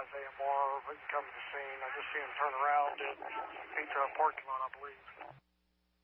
authorized AMR, but come to the scene. I just see him turn around at Pizza Hut parking lot, I believe.